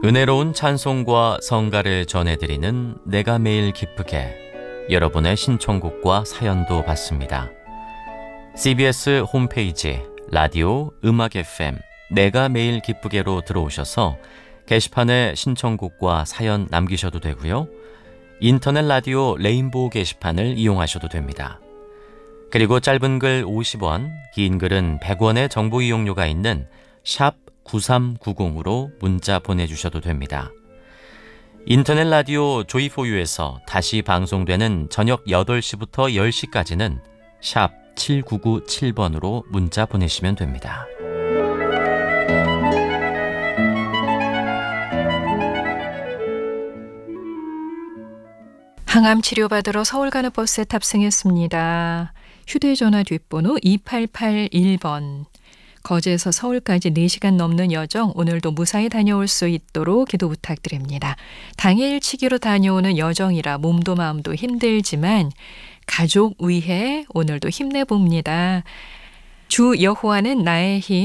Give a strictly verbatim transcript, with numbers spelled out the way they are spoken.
은혜로운 찬송과 성가를 전해드리는 내가 매일 기쁘게, 여러분의 신청곡과 사연도 받습니다. 씨비에스 홈페이지 라디오 음악 에프엠 내가 매일 기쁘게로 들어오셔서 게시판에 신청곡과 사연 남기셔도 되고요. 인터넷 라디오 레인보우 게시판을 이용하셔도 됩니다. 그리고 짧은 글 오십 원, 긴 글은 백 원의 정보 이용료가 있는 샵 구삼구공으로 문자 보내주셔도 됩니다. 인터넷 라디오 조이포유에서 다시 방송되는 저녁 여덟 시부터 열 시까지는 샵 칠구구칠 번으로 문자 보내시면 됩니다. 항암 치료받으러 서울 가는 버스에 탑승했습니다. 휴대전화 뒷번호 이팔팔일 번. 거제에서 서울까지 네 시간 넘는 여정, 오늘도 무사히 다녀올 수 있도록 기도 부탁드립니다. 당일치기로 다녀오는 여정이라 몸도 마음도 힘들지만 가족 위해 오늘도 힘내봅니다. 주 여호와는 나의 힘,